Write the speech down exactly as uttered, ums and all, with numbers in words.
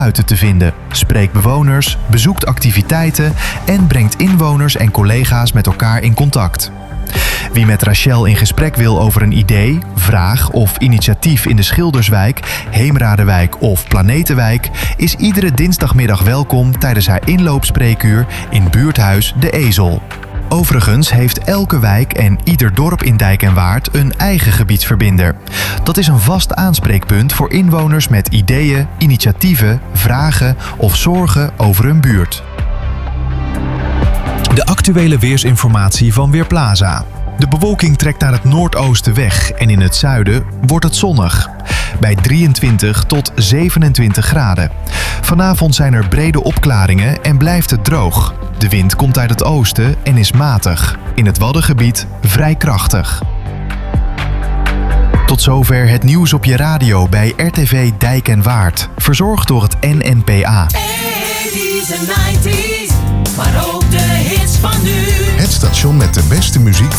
buiten te vinden, spreekt bewoners, bezoekt activiteiten en brengt inwoners en collega's met elkaar in contact. Wie met Rachel in gesprek wil over een idee, vraag of initiatief in de Schilderswijk, Heemradewijk of Planetenwijk, is iedere dinsdagmiddag welkom tijdens haar inloopspreekuur in buurthuis De Ezel. Overigens heeft elke wijk en ieder dorp in Dijk en Waard een eigen gebiedsverbinder. Dat is een vast aanspreekpunt voor inwoners met ideeën, initiatieven, vragen of zorgen over hun buurt. De actuele weersinformatie van Weerplaza. De bewolking trekt naar het noordoosten weg en in het zuiden wordt het zonnig. Bij drieëntwintig tot zevenentwintig graden. Vanavond zijn er brede opklaringen en blijft het droog. De wind komt uit het oosten en is matig. In het Waddengebied vrij krachtig. Tot zover het nieuws op je radio bij R T V Dijk en Waard. Verzorgd door het N N P A. eighties en nineties, maar ook de hits van nu. Het station met de beste muziek